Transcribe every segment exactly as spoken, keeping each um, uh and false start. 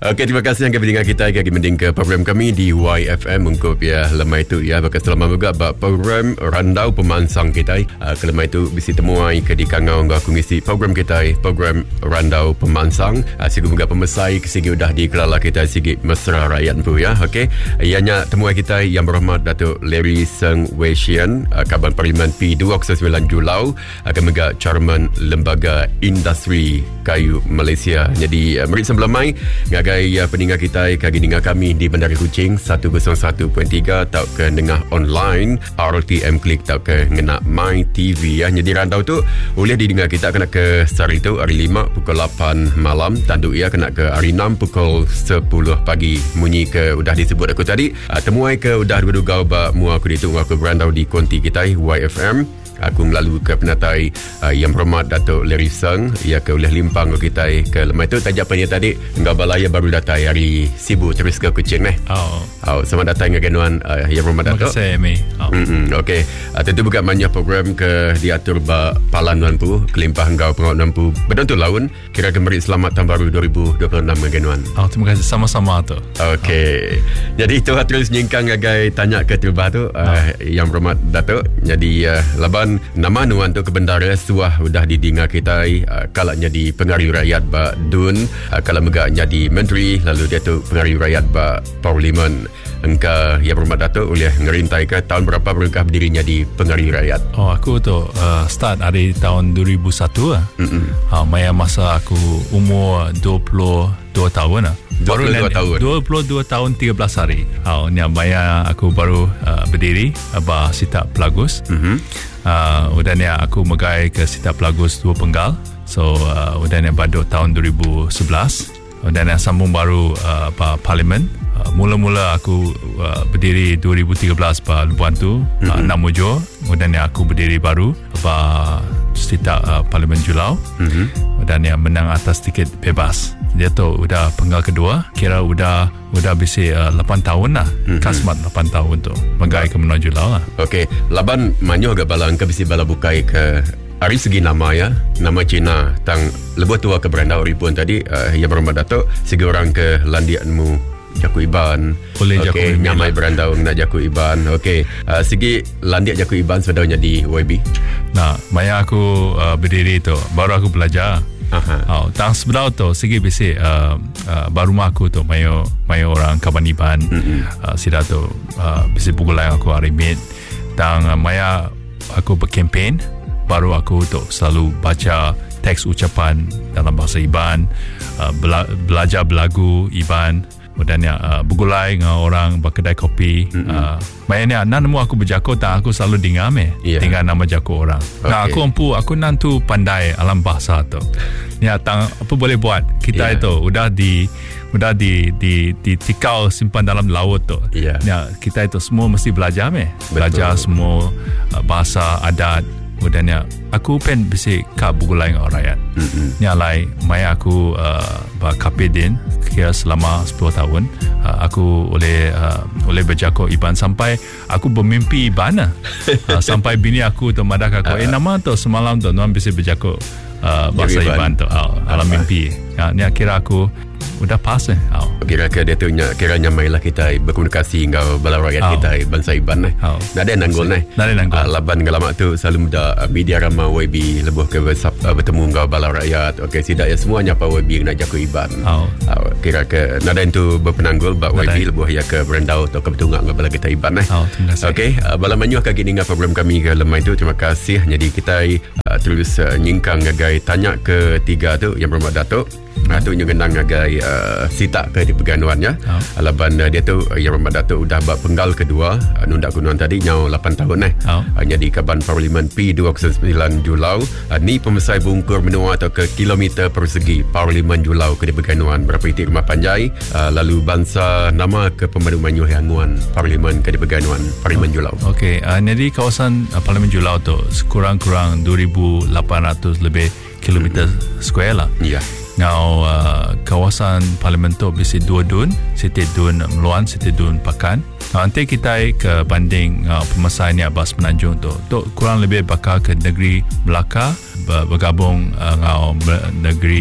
Okey, terima kasih yang mendengar kita kaki mending ke program kami di Y F M untuk ya lemai itu ya bakal selamat juga bak program randau pemansang kita. Uh, ke lemai itu bisa temuai ke di kangau aku ngisi program kita program randau pemansang. Uh, sigi juga pemesai sigi udah di kelala kita sigi mesra rakyat tu ya. Okey. Ianya temuai kita yang berhormat Datuk Larry Seng Wei Shian, uh, Kaban Parlimen P dua puluh sembilan Julau, akan mega Chairman Lembaga Industri Kayu Malaysia. Jadi uh, mari sebelum mai ngagai uh, pendengar kita kagi dengar kami di Bandar Kuching seratus satu perpuluhan tiga tau ke dengar online R T M Klik tau ke ngena My T V ya. Jadi randau tu boleh didengar kita kena ke hari tu hari lima pukul lapan malam, tandu ia kena ke hari enam pukul sepuluh pagi. Munyi ke udah disebut aku tadi, uh, temuai ke udah dua-dua ba mua aku ditu aku berandau di konti kita Y F M. Aku melalui ke penatai uh, yang berhormat Datuk Larry Seng, ia ke oleh limpang ke kita ke lemah itu tajak panya tadi enggak balaya baru datai hari Sibu terus ke Kuching eh. Oh. Oh, selamat datang ke genuan uh, yang berhormat Datuk. Terima kasih Mi. Oh. Mm-hmm. Okey. Uh, tentu bukan banyak program ke diatur ba palan nampu kelimpah engkau pengau nampu. Betul tu laun kira kembali selamat tahun baru dua ribu dua puluh enam ke genuan. Oh, terima kasih sama-sama tu. Okey. Oh. Jadi itu terus nyingkang agai tanya ke turbah tu uh, oh. yang berhormat Datuk. Jadi uh, laban nama nuan tu ke bendara suah udah didengar kita uh, kalau jadi pengaruh rakyat ba dun uh, kalau megak jadi menteri lalu dia tu pengaruh rakyat ba parlimen engka yang berhormat Datuk oleh ngerintai ke tahun berapa berengkah berdirinya di pengaruh rakyat. Oh, aku tu uh, start dari tahun dua ribu satu lah. Uh, maya masa aku umur dua puluh dua tahun lah. Baru dua puluh dua tahun. dua puluh dua tahun tiga belas hari. Oh, ni maya aku baru uh, berdiri ba Sita Pelagus. Mm-hmm. Uh, udah ni aku megai ke Sita Pelagus dua penggal. So uh, udah ni pada tahun dua ribu sebelas. Udah ni sambung baru uh, ba parlimen. Uh, mula-mula aku uh, berdiri dua ribu tiga belas ba Labuan tu, mm-hmm. uh, enam Mujo. Udah ni aku berdiri baru ba Sita uh, Parlimen Julau. Mm-hmm. Dan yang menang atas tiket bebas. Dia tu udah penggal kedua, kira udah udah bisi uh, lapan tahun lah. Mm-hmm. Kasmat lapan tahun tu menggai ke Menua Julau lah. Okey, laban manyo agak balang ke bisi bala bukai ke dari segi nama ya, nama Cina tang lebih tua ke berandau ribun tadi uh, yang berhormat Datuk segi orang ke landianmu Jaku Iban. Boleh okay, Jaku nyamai berandau nak Jaku Iban. Okey, uh, segi landiak Jaku Iban sebenarnya di Y B. Nah, maya aku uh, berdiri tu baru aku belajar. Aha. Oh, tang sebelah tu segi bisi uh, uh, baru rumah aku tu mayo mayo orang Kaban Iban. Mm-hmm. Uh, sida tu uh, bisi bugulai aku arimit. Tang uh, maya aku berkempen baru aku tu selalu baca teks ucapan dalam bahasa Iban, uh, bela- belajar belagu Iban. Dan ya uh, bugulai dengan orang berkedai kopi. Mm-hmm. Uh, Maknanya nan nemu aku berjaku tak aku selalu dengar me yeah. Tinggal nama jaku orang. Okay. Nah aku ampu aku nantu pandai alam bahasa tu. Ya tang apa boleh buat kita yeah. itu udah di udah di di di tikau simpan dalam laut tu. Yeah. Ya kita itu semua mesti belajar me. Belajar semua uh, bahasa adat. Kemudian ya aku pen bisi ka bugulai dengan orang rakyat. Mm-hmm. Nyalai mai aku uh, ba kapedin kira selama sepuluh tahun uh, aku oleh uh, oleh berjaku Iban sampai aku bermimpi Iban lah. uh, sampai bini aku tu madak aku uh, eh nama tu semalam tu nuan bisi berjaku uh, bahasa Iban tu uh, dalam uh, mimpi. Ya ni kira aku udah pas eh. Oh. Kira ke dia tu kiranya mailah kita berkomunikasi dengan bala rakyat oh. kita bangsa Iban eh. Oh. Nada nanggol eh. Nada nanggol. Uh, laban ngalamak tu selalu muda uh, media ramah Y B lebih ke bersap, uh, bertemu dengan bala rakyat. Okey sidak ya semuanya apa Y B nak jaku Iban. Oh. Uh, kira ke nada itu berpenanggul bak Y B lebih ya ke berandau atau ke bertungak dengan bala kita Iban eh. Oh, terima kasih. Okey, uh, bala manyuh kaki dengan program kami ke lemah itu. Terima kasih. Jadi kita uh, terus uh, nyingkang ngagai tanya ke tiga tu yang berhormat Datuk. Hmm. Tu nyengenang ngagai uh, Sita ke di Perganuan ya. Oh. Alaban uh, dia tu uh, yang berhormat Datuk udah bak penggal kedua uh, nundak kunuan tadi nyau lapan tahun eh. Oh. Uh, jadi Kaban Parlimen P dua puluh sembilan Julau. Uh, ni pemesai bungkur menua atau ke kilometer persegi Parlimen Julau ke di Perganuan berapa itik rumah panjai uh, lalu bangsa nama ke pemandu manyuh yanguan Parlimen ke di Perganuan Parlimen oh. Julau. Okey, uh, jadi kawasan uh, Parlimen Julau tu sekurang-kurang dua ribu lapan ratus lebih kilometer hmm. square lah. Ya. Yeah. Ngau uh, kawasan parlimen tu bisi dua dun, siti dun Meluan, siti dun Pakan. Nanti kita ke banding uh, pemesai ni Abbas Menanjung tu. Tu kurang lebih bakal ke negeri Melaka bergabung uh, ngau negeri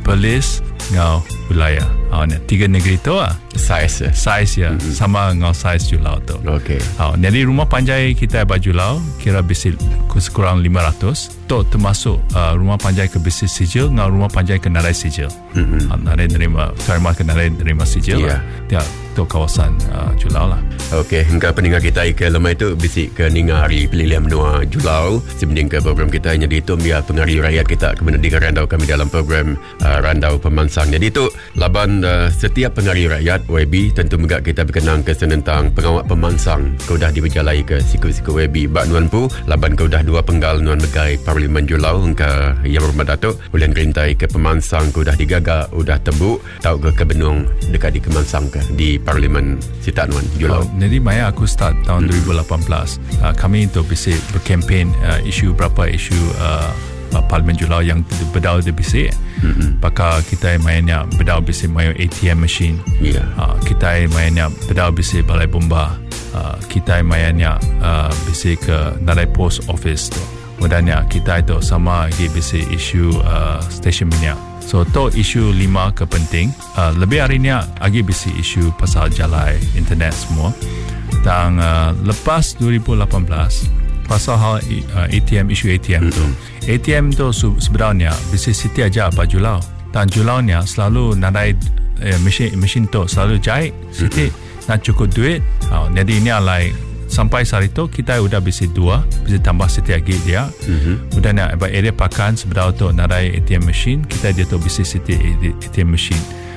Perlis ngau wilayah. Oh, ni tiga negeri tu lah. Saiz Saiz ya, mm-hmm. sama ngau saiz Julau tu. Okey. Oh, jadi rumah panjai kita baju Julau kira besi kurang lima ratus. Tu termasuk uh, rumah panjai ke besi sijil ngau rumah panjai ke narai sijil. Mm-hmm. Uh, narai nerima, terima ke narai nerima sijil yeah. lah. Ya, tu kawasan uh, Julau lah. Okey, hingga pendengar kita ke lemai tu bisik ke ninga hari pilihan menua Julau. Sebanding ke program kita hanya dihitung biar pengaruh rakyat kita kemudian di randau kami dalam program uh, Randau Pemansang. Jadi tu laban uh, setiap pengaruh rakyat W B tentu juga kita berkenang ke tentang pengawat pemansang kau dah diberjalai ke siku-siku W B bak nuan pu laban kau dah dua penggal nuan begai Parlimen Julau hingga yang berhormat Datuk ulian gerintai ke pemansang kau dah digagak udah tebuk tau ke kebenung dekat di Kemansang ke di Parlimen Sita Nuan Julau. Oh, jadi maya aku start tahun hmm. dua ribu lapan belas uh, kami itu bisa berkempen uh, isu berapa isu uh, Parlimen Julau yang berdau di bisik mm-hmm. Pakar kita mainnya berdau bisik main A T M machine yeah. uh, kita mainnya berdau bisik balai bomba uh, kita mainnya uh, bisik ke narai post office tu kemudiannya kita itu sama lagi bisik isu uh, stesen minyak. So tu isu lima ke penting uh, lebih harinya lagi bisik isu pasal jalan internet semua dan uh, lepas dua ribu lapan belas pasal hal uh, A T M isu A T M tu mm-hmm. A T M tu sebenarnya bisa siti aja apa Julau dan Julau ni selalu nadai eh, mesin mesin tu selalu jahit siti mm-hmm. nak cukup duit uh, jadi ini alai sampai saat itu kita sudah bisa dua bisa tambah siti lagi dia mm-hmm. udah nak area pakan sebenarnya tu nadai A T M mesin kita dia tu bisa siti A T M mesin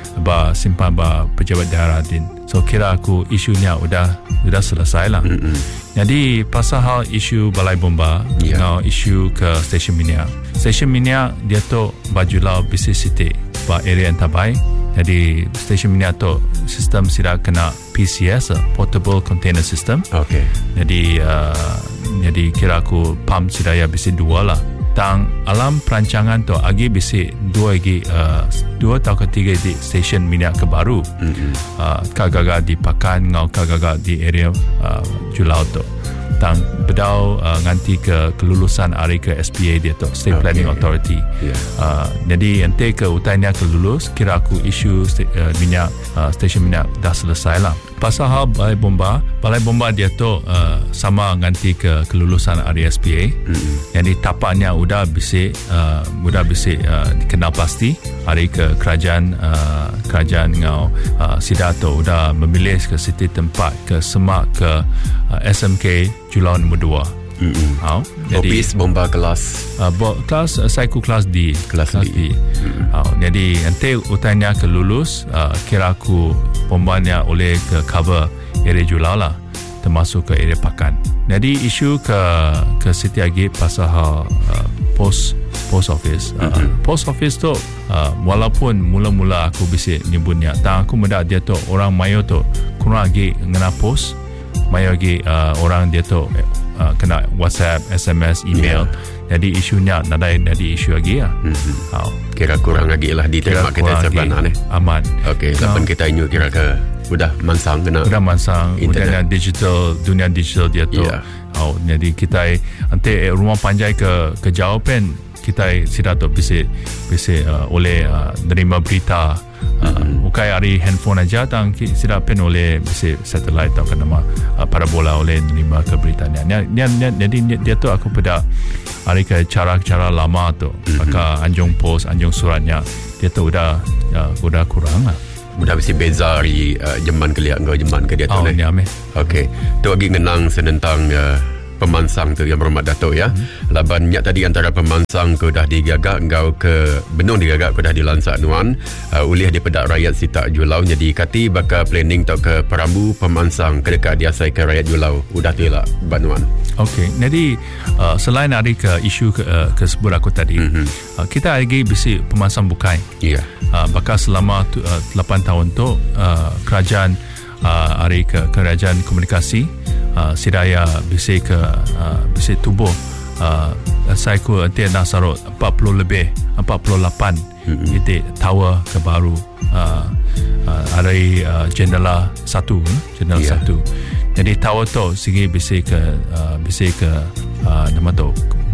ba simpan ba pejabat daerah din. So kira aku isunya udah udah selesai lah. Mm-hmm. Jadi pasal hal isu balai bomba, yeah. ngau isu ke stesen minyak. Stesen minyak dia tu baju lau bisnis city ba area yang tabai. Jadi stesen minyak tu sistem sudah kena P C S, Portable Container System. Okay. Jadi uh, jadi kira aku pump sudah ya bisnis dua lah. Tang alam perancangan tu agi bisik dua lagi uh, dua atau ketiga di stesen minyak kebaru mm-hmm. uh, kagaga di Pakan ngau kagaga di area uh, Julau tu tang bedau uh, nganti ke kelulusan hari ke S P A dia tu State okay. Planning Authority yeah. uh, jadi nanti ke utainya kelulus kira aku isu st- uh, minyak uh, stesen minyak dah selesai lah. Pasal hal balai bomba balai bomba dia tu uh, sama nganti ke kelulusan hari S P A mm-hmm. jadi tapaknya udah bisa uh, udah bisa uh, dikenal pasti hari ke kerajaan uh, kerajaan ngau uh, Sidato udah memilih ke siti tempat ke semak ke uh, S M K Julau nombor dua. Mm-hmm. Oh, jadi Opis bomba kelas uh, bo, kelas uh, saiku kelas D kelas, kelas D, D. Mm-hmm. Oh, jadi nanti utainya ke lulus uh, kira aku bombanya oleh ke cover area Julau lah termasuk ke area Pakan. Jadi isu ke ke Siti Agi pasal uh, post post office uh, mm-hmm. post office tu uh, walaupun mula-mula aku bisa nyebutnya tak aku muda dia tu orang mayo tu kurang lagi ngena post mayo lagi uh, orang dia tu uh, kena WhatsApp, S M S, email yeah. jadi isunya nadai jadi isu lagi lah mm-hmm. oh. Kira kurang lagi lah diterima kita sebenarnya ni aman. Okey, lapan kita inyu kira ke udah mansang kena udah mansang internet digital dunia digital dia tu yeah. oh, jadi kita nanti rumah panjai ke ke jauh pen kita sudah tu bisa bisa uh, oleh uh, nerima berita uh, mm-hmm. bukan hari handphone aja tang sudah pen oleh bisa satellite atau nama uh, parabola oleh nerima ke beritanya jadi dia tu aku pada hari ke cara-cara lama tu mm-hmm. maka anjung post anjung suratnya dia tu udah uh, udah kurang lah. Mudah mesti beza dari uh, jeman ke lihat engkau jeman ke dia tu oh, ni ame. Okey. Tu lagi ngenang senentang uh, pemansang tu yang berhormat Datuk ya. Hmm. Laban nyak tadi antara pemansang ke dah digagak engkau ke benung digagak ke dah dilansak nuan uh, ulih di pedak rakyat Sita Julau jadi kati bakal planning tau ke perambu pemansang ke dekat diasai ke rakyat Julau udah tu lah banuan. Okey. Jadi uh, selain hari ke isu ke, uh, ke sebut aku tadi mm-hmm. uh, kita lagi bisi pemansang bukai. Ya. Yeah. Uh, bakal selama tu, uh, lapan tahun tu uh, kerajaan uh, hari ke kerajaan komunikasi uh, Sidaya bisa ke uh, bisa tubuh uh, saya ku nanti nak sarut empat puluh lebih empat puluh lapan mm-hmm. itu tower kebaru uh, uh, hari uh, jendela satu jendela yeah. satu jadi tower tu segi bisa ke uh, bisa ke uh, nama tu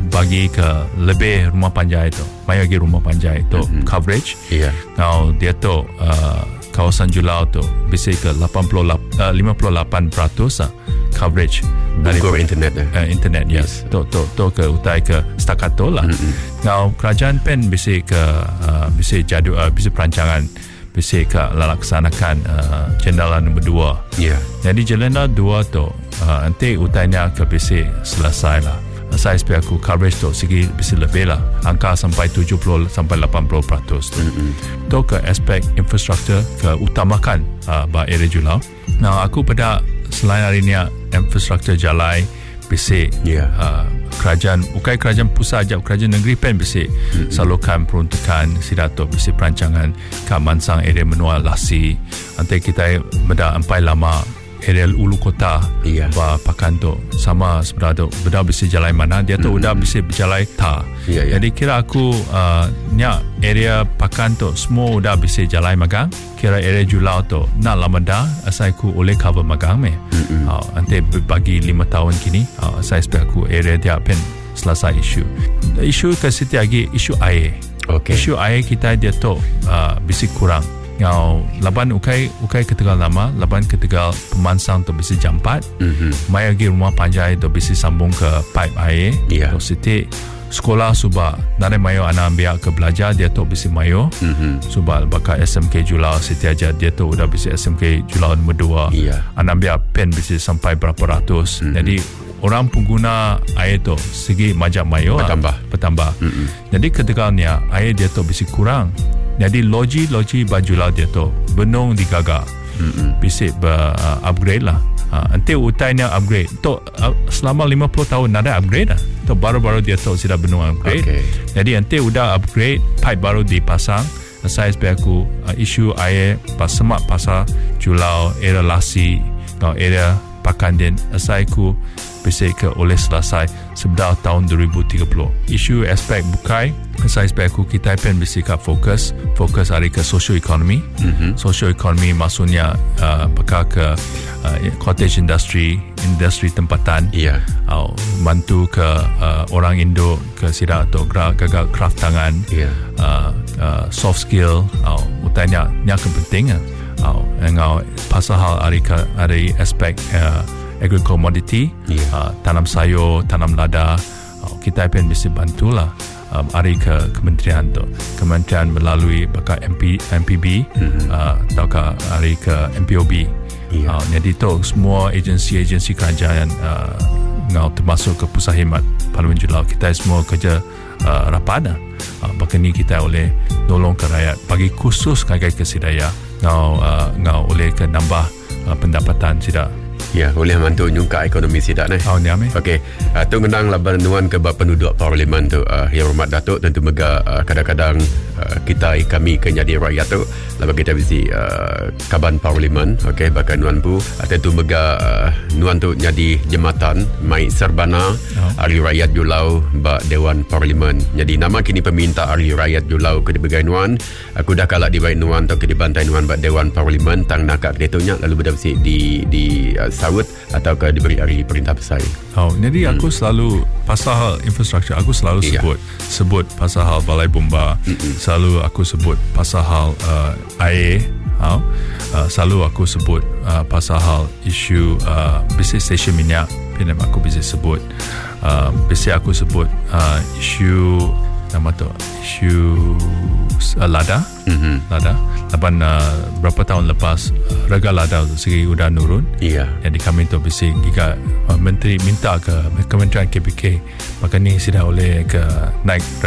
bagi ke lebih rumah panjai tu, mai lagi rumah panjai tu mm-hmm. coverage. Iya. Yeah. Now dia tu uh, kawasan Julau tu bisa ke lapan puluh lapan, uh, lima puluh lapan peratus uh, coverage dari internet uh, internet yes. yes. Tu tu tu ke utai ke setakat tu lah. Mm-hmm. Now kerajaan pen bisa ke uh, bisa jadual uh, bisa perancangan bisa ke laksanakan uh, jendela nombor dua. Ya. Yeah. Jadi jendela dua tu uh, nanti utainya ke bisa selesai lah. Saya supaya aku coverage tu segi bisa lebih lah. Angka sampai tujuh puluh sampai lapan puluh peratus tu. Mm-hmm. Tu ke aspek infrastruktur ke utamakan uh, bah area Julau. Nah aku pada selain hari ni infrastruktur jalan bisik yeah. uh, kerajaan bukan kerajaan pusat aja, kerajaan negeri pen bisik mm-hmm. salurkan peruntukan sidato bisik perancangan ke mansang area menua lasi nanti kita benda ampai lama area ulu kota yeah. ba pakan tu sama sebenarnya benda bisik jalan mana dia tu mm-hmm. udah bisik berjalan ta yeah, yeah. jadi kira aku uh, nya area pakan tu semua udah bisik jalan magang kira area Julau tu nak lama dah saya ku oleh cover magang me mm-hmm. uh, nanti bagi lima tahun kini uh, saya supaya aku area dia pen selesai isu isu ke situ lagi isu air okay. isu air kita dia tu uh, bisik kurang ngau laban ukai ukai ketegal lama laban ketegal pemansang tu bisa jampat mm-hmm. mai lagi rumah panjai tu bisa sambung ke pipe air yeah. tu situ sekolah suba nare mayo anak ambil ke belajar dia tu bisa mayo mm-hmm. suba bakal S M K Julau situ aja dia tu udah bisa S M K Julau nombor dua yeah. anak ambil pen bisa sampai berapa ratus mm-hmm. jadi orang pengguna air tu segi majak mayo bertambah bertambah mm-hmm. jadi ketegalnya air dia tu bisa kurang. Jadi loji-loji bajulau dia tu benung digagak mm-hmm. bisa uh, upgrade lah uh, nanti utainya upgrade tu uh, selama lima puluh tahun ada upgrade lah tu baru-baru dia tu sudah benung upgrade okay. jadi nanti udah upgrade pipe baru dipasang saya supaya aku uh, isu air pas semak pasal Julau area lasi no, area pakandin saya aku bisa ke oleh selesai sebelah tahun dua ribu tiga puluh isu aspek bukai saya supaya aku kita pen bisa ke fokus fokus hari ke social economy mm-hmm. social economy maksudnya uh, pakar ke uh, cottage industry industri tempatan yeah. uh, bantu ke uh, orang Indo ke sidak atau gagal craft tangan yeah. uh, uh, soft skill uh, utanya yang penting uh, ngau pasal hal hari ke hari aspek uh, agri commodity yeah. uh, tanam sayur tanam lada uh, kita pun bisa bantulah um, hari ke kementerian tu kementerian melalui bakal M P, M P B mm-hmm. uh, atau ke hari ke M P O B yeah. uh, jadi tu semua agensi-agensi kerajaan uh, ngau termasuk ke pusat khidmat Parlimen Julau kita semua kerja uh, rapat dah uh, bahkan ni kita oleh tolong ke rakyat bagi khusus kagai kesidaya ngau uh, ngau oleh ke nambah uh, pendapatan sidak. Ya, boleh membantu nyungka ekonomi sidak ni. Oh, ni ame. Okey. Uh, tu ngendang laban nuan ke bab penduduk parlimen tu uh, Yang Hormat Datuk tentu mega uh, kadang-kadang uh, kita kami ke jadi rakyat tu laban kita bisi uh, kaban parlimen okey bahkan nuan pu uh, tentu mega uh, nuan tu jadi jematan mai serbana oh. ahli rakyat Julau ba Dewan Parlimen. Jadi nama kini peminta ahli rakyat Julau ke dibagai nuan aku dah kalak di baik nuan tu ke dibantai nuan ba Dewan Parlimen tang nakak ketunya lalu benda bisi di di uh, sawut atau ke diberi hari perintah besar. Oh, jadi aku hmm. selalu pasal infrastruktur aku selalu iya. sebut sebut pasal hal balai bomba. Mm-mm. Selalu aku sebut pasal hal uh, air. Oh, uh, selalu aku sebut uh, pasal hal isu uh, bisnis stesen minyak. Pinam aku bisa sebut. Uh, bisnis aku sebut uh, isu nama tu isu uh, lada. Mm-hmm. Lada. Lapan uh, berapa tahun lepas uh, rega lada segi udah nurun. Iya. Jadi kami tu bising jika uh, menteri minta ke Kementerian K P K maka ni sudah oleh ke naik